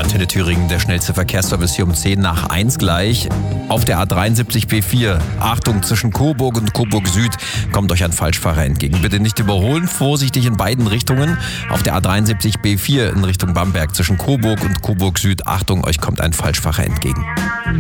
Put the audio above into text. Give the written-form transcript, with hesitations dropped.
Antenne Thüringen, der schnellste Verkehrsservice hier um 10 nach 1 gleich. Auf der A73 B4, Achtung, zwischen Coburg und Coburg Süd kommt euch ein Falschfahrer entgegen. Bitte nicht überholen, vorsichtig in beiden Richtungen. Auf der A73 B4 in Richtung Bamberg zwischen Coburg und Coburg Süd, Achtung, euch kommt ein Falschfahrer entgegen.